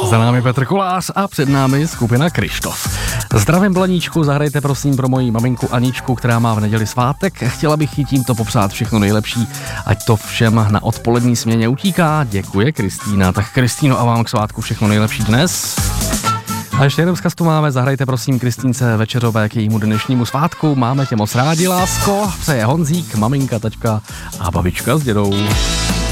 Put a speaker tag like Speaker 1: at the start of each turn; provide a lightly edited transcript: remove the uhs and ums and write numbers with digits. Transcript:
Speaker 1: Za námi Petr Kolář a před námi skupina Kryštof. Zdravím Blaníčku, zahrajte prosím pro moji maminku Aničku, která má v neděli svátek. Chtěla bych jí tímto popřát všechno nejlepší, ať to všem na odpolední směně utíká. Děkuje Kristýna. Tak Kristýno, a vám k svátku všechno nejlepší dnes. A ještě jeden vzkaz tu máme, zahrajte prosím Kristýnce Večerové k jejímu dnešnímu svátku. Máme tě moc rádi, lásko, přeje Honzík, maminka, tačka a babička s dědou.